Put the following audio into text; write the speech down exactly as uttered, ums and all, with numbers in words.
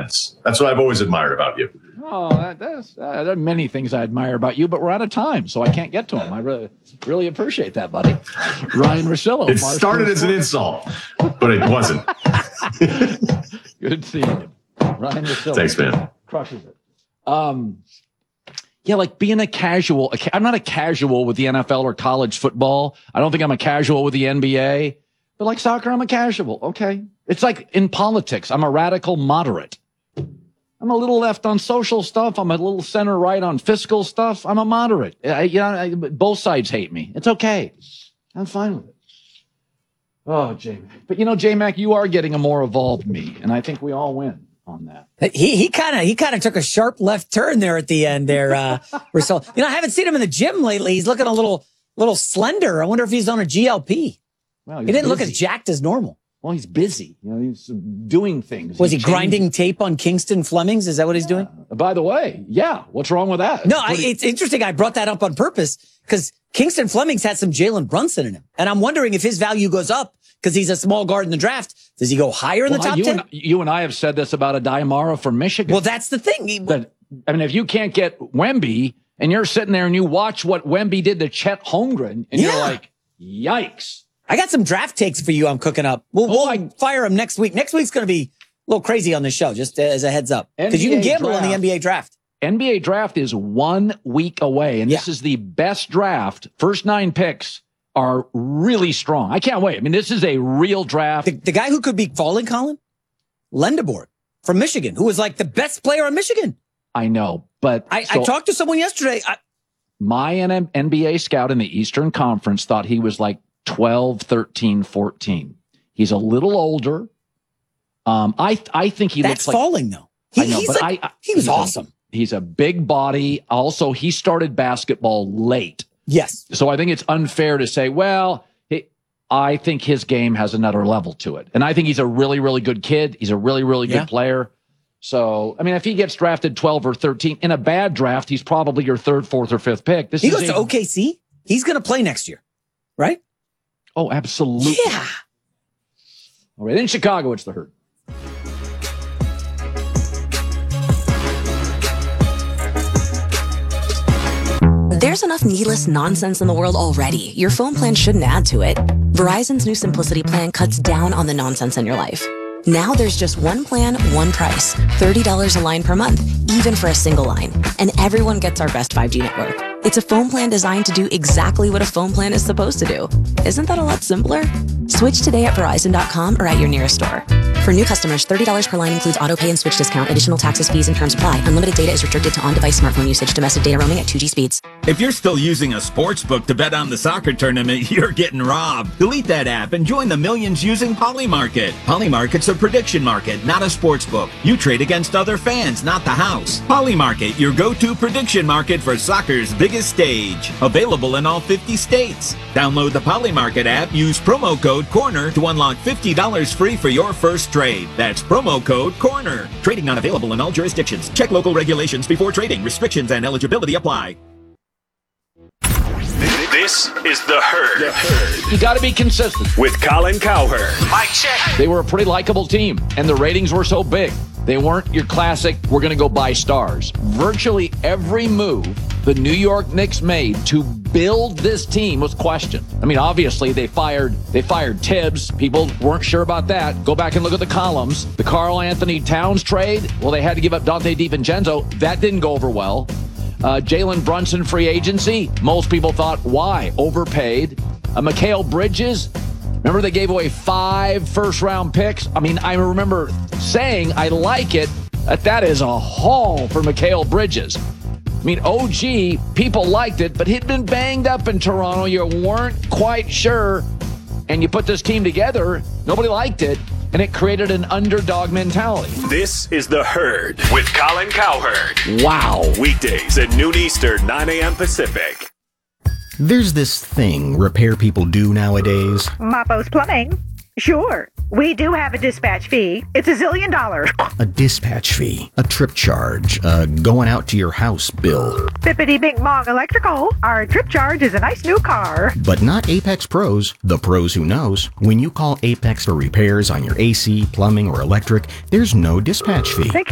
defense. That's what I've always admired about you. Oh, that, that's, uh, there are many things I admire about you, but we're out of time, so I can't get to them. I really, really appreciate that, buddy. Ryan Russillo. It started as an insult, but it wasn't. Good seeing you. Ryan Russillo. Thanks, man. Crushes it. Um, yeah, like being a casual. A ca- I'm not a casual with the N F L or college football. I don't think I'm a casual with the N B A. But like soccer, I'm a casual. Okay. It's like in politics. I'm a radical moderate. I'm a little left on social stuff. I'm a little center right on fiscal stuff. I'm a moderate. I, you know, I, both sides hate me. It's okay. I'm fine with it. Oh, J-Mac. But you know, J-Mac, you are getting a more evolved me, and I think we all win on that. He he kind of he kind of took a sharp left turn there at the end there. Uh, Russell. You know, I haven't seen him in the gym lately. He's looking a little little slender. I wonder if he's on a G L P. Well, he didn't busy. look as jacked as normal. Well, he's busy. You know, he's doing things. Was he's he grinding tape on Kingston Flemings? Is that what he's yeah. doing? By the way, yeah. What's wrong with that? No, I, it's interesting. I brought that up on purpose because Kingston Flemings had some Jalen Brunson in him. And I'm wondering if his value goes up because he's a small guard in the draft. Does he go higher in well, the top you ten? And, you and I have said this about a Daimara from Michigan. Well, that's the thing. He, that, I mean, if you can't get Wemby and you're sitting there and you watch what Wemby did to Chet Holmgren and yeah. you're like, yikes. I got some draft takes for you I'm cooking up. We'll, Oh, we'll I- fire them next week. Next week's going to be a little crazy on the show, just as a heads up. Because you can N B A gamble draft. on the N B A draft. N B A draft is one week away, and Yeah. this is the best draft. First nine picks are really strong. I can't wait. I mean, this is a real draft. The, the guy who could be falling, Colin? Lendeborg from Michigan, who was like the best player on Michigan. I know, but I, so I talked to someone yesterday. I, my N- NBA scout in the Eastern Conference thought he was like twelve, thirteen, fourteen. He's a little older. Um, I I think he that's looks like falling, though. He, I know, he's but like, I, I he was he's a- awesome. He's a big body. Also, he started basketball late. Yes. So I think it's unfair to say, well, he, I think his game has another level to it. And I think he's a really, really good kid. He's a really, really good Yeah. player. So, I mean, if he gets drafted twelve or thirteen in a bad draft, he's probably your third, fourth, or fifth pick. This He is goes to a- O K C. He's going to play next year, right? Oh, absolutely. Yeah. All right. In Chicago, it's the Herd. There's enough needless nonsense in the world already. Your phone plan shouldn't add to it. Verizon's new Simplicity plan cuts down on the nonsense in your life. Now there's just one plan, one price. thirty dollars a line per month, even for a single line. And everyone gets our best five G network. It's a phone plan designed to do exactly what a phone plan is supposed to do. Isn't that a lot simpler? Switch today at Verizon dot com or at your nearest store. For new customers, thirty dollars per line includes auto pay and switch discount. Additional taxes, fees, and terms apply. Unlimited data is restricted to on-device smartphone usage. Domestic data roaming at two G speeds. If you're still using a sports book to bet on the soccer tournament, you're getting robbed. Delete that app and join the millions using Polymarket. Polymarket's a prediction market, not a sports book. You trade against other fans, not the house. Polymarket, your go-to prediction market for soccer's biggest stage. Available in all fifty states. Download the Polymarket app, use promo code CORNER to unlock fifty dollars free for your first trade. That's promo code CORNER. Trading not available in all jurisdictions. Check local regulations before trading. Restrictions and eligibility apply. This is The Herd. The Herd. You got to be consistent. With Colin Cowherd. Mike check. They were a pretty likable team, and the ratings were so big. They weren't your classic, we're going to go buy stars. Virtually every move the New York Knicks made to build this team was questioned. I mean, obviously, they fired they fired Tibbs. People weren't sure about that. Go back and look at the columns. The Karl Anthony Towns trade, well, they had to give up Dante DiVincenzo. That didn't go over well. Uh, Jalen Brunson free agency, most people thought, why? Overpaid. Uh, Mikal Bridges, remember they gave away five first-round picks? I mean, I remember saying I like it, that that is a haul for Mikal Bridges. I mean, O G, people liked it, but he'd been banged up in Toronto. You weren't quite sure, and you put this team together, nobody liked it, and it created an underdog mentality. This is The Herd with Colin Cowherd. Wow. Weekdays at noon Eastern, nine a.m. Pacific. There's this thing repair people do nowadays. Mappo's Plumbing. Sure. We do have a dispatch fee. It's a zillion dollars. A dispatch fee, a trip charge, a going out to your house bill. Bippity Bing Bong Electrical. Our trip charge is a nice new car. But not Apex Pros, the pros who knows. When you call Apex for repairs on your A C, plumbing, or electric, there's no dispatch fee. They